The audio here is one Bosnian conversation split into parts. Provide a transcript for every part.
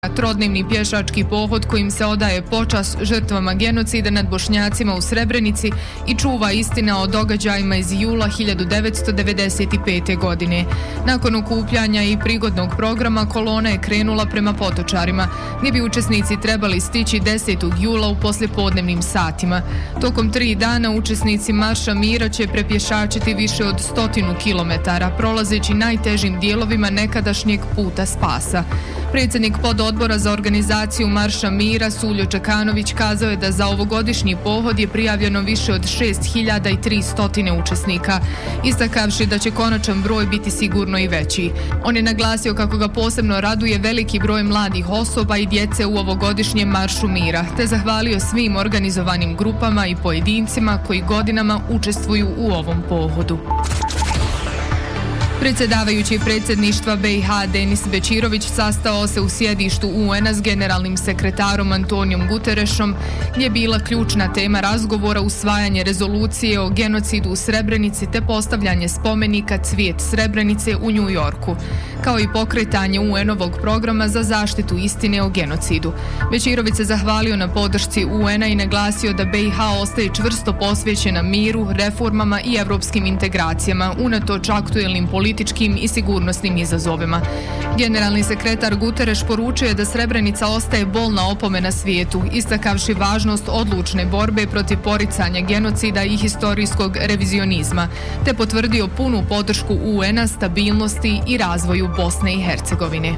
Trodnevni pješački pohod kojim se odaje počast žrtvama genocida nad Bošnjacima u Srebrenici i čuva istina o događajima iz jula 1995. godine. Nakon okupljanja i prigodnog programa kolona je krenula prema Potočarima, gdje bi učesnici trebali stići 10. jula u poslijepodnevnim satima. Tokom 3 dana učesnici Marša mira će prepješačiti više od 100 kilometara, prolazeći najtežim dijelovima nekadašnjeg puta spasa. Predsjednik pododbora za organizaciju Marša mira Suljo Čekanović kazao je da za ovogodišnji pohod je prijavljeno više od 6300 učesnika, istakavši da će konačan broj biti sigurno i veći. On je naglasio kako ga posebno raduje veliki broj mladih osoba i djece u ovogodišnjem Maršu mira, te zahvalio svim organizovanim grupama i pojedincima koji godinama učestvuju u ovom pohodu. Predsjedavajući predsjedništva BiH Denis Bećirović sastao se u sjedištu UN-a s generalnim sekretarom Antonijom Guterešom, gdje je bila ključna tema razgovora usvajanje rezolucije o genocidu u Srebrenici te postavljanje spomenika Cvijet Srebrenice u New Yorku, kao i pokretanje UN-ovog programa za zaštitu istine o genocidu. Bećirović se zahvalio na podršci UN-a i naglasio da BiH ostaje čvrsto posvećena miru, reformama i evropskim integracijama, unatoč aktuelnim političkim i sigurnosnim izazovima. Generalni sekretar Guterres poručio je da Srebrenica ostaje bolna opomena svijetu, istakavši važnost odlučne borbe protiv poricanja genocida i historijskog revizionizma, te potvrdio punu podršku UN-a, stabilnosti i razvoju Bosne i Hercegovine.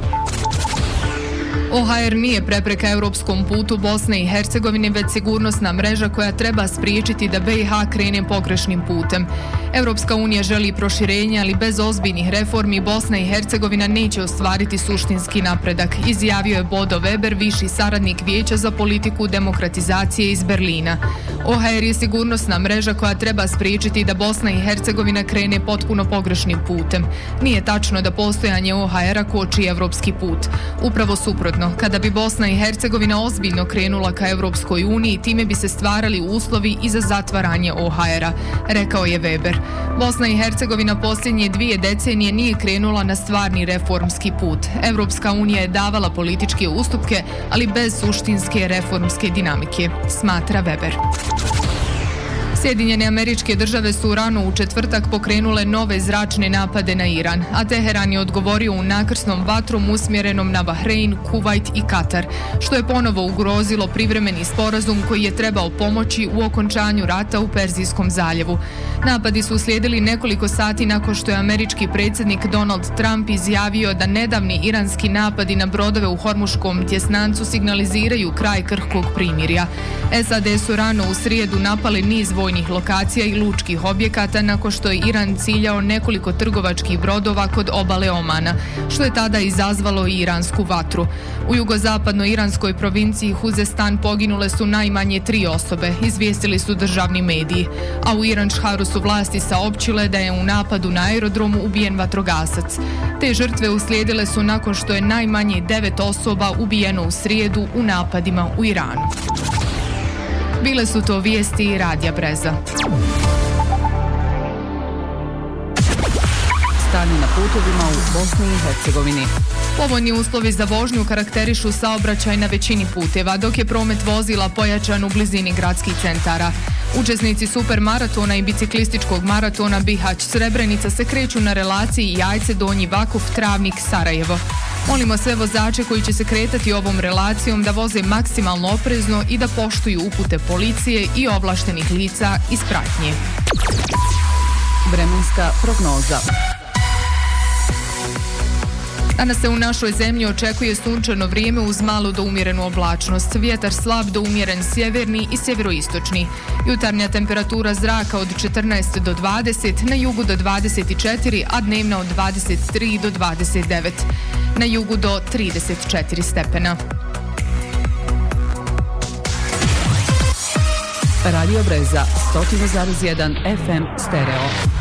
OHR nije prepreka europskom putu Bosne i Hercegovine, već sigurnosna mreža koja treba spriječiti da BiH krene pogrešnim putem. Europska unija želi proširenje, ali bez ozbiljnih reformi Bosna i Hercegovina neće ostvariti suštinski napredak, izjavio je Bodo Weber, viši saradnik Vijeća za politiku demokratizacije iz Berlina. OHR je sigurnosna mreža koja treba spriječiti da Bosna i Hercegovina krene potpuno pogrešnim putem. Nije tačno da postojanje OHR-a koči evropski put. Upravo suprotno, kada bi Bosna i Hercegovina ozbiljno krenula ka Evropskoj uniji, time bi se stvarali uslovi i za zatvaranje OHR-a, rekao je Weber. Bosna i Hercegovina posljednje 2 decenije nije krenula na stvarni reformski put. Evropska unija je davala političke ustupke, ali bez suštinske reformske dinamike, smatra Weber. Sjedinjene Američke Države su rano u četvrtak pokrenule nove zračne napade na Iran, a Teheran je odgovorio unakrsnom vatrom usmjerenom na Bahrein, Kuvajt i Katar, što je ponovo ugrozilo privremeni sporazum koji je trebao pomoći u okončanju rata u Perzijskom zaljevu. Napadi su uslijedili nekoliko sati nakon što je američki predsjednik Donald Trump izjavio da nedavni iranski napadi na brodove u Hormuškom tjesnancu signaliziraju kraj krhkog primirja. SAD su rano u srijedu napali niz vojnih lokacija i lučkih objekata nakon što je Iran ciljao nekoliko trgovačkih brodova kod obale Omana, što je tada izazvalo i iransku vatru. U jugozapadnoj iranskoj provinciji Huzestan poginule su najmanje 3 osobe, izvijestili su državni mediji, a u Iran-Šharu su vlasti saopćile da je u napadu na aerodromu ubijen vatrogasac. Te žrtve uslijedile su nakon što je najmanje 9 osoba ubijeno u srijedu u napadima u Iranu. Bile su to vijesti Radija Breza. Stanje na putovima u Bosni i Hercegovini. Povoljni uslovi za vožnju karakterišu saobraćaj na većini puteva, dok je promet vozila pojačan u blizini gradskih centara. Učesnici supermaratona i biciklističkog maratona Bihać Srebrenica se kreću na relaciji Jajce Donji Vakuf Travnik Sarajevo. Molimo sve vozače koji će se kretati ovom relacijom da voze maksimalno oprezno i da poštuju upute policije i ovlaštenih lica iz pratnje. Vremenska prognoza. Danas se u našoj zemlji očekuje sunčano vrijeme uz malu do umjerenu oblačnost. Vjetar slab do umjeren sjeverni i sjeveroistočni. Jutarnja temperatura zraka od 14 do 20, na jugu do 24, a dnevna od 23 do 29. Na jugu do 34 stepena. Radio Breza, 100,1 FM stereo.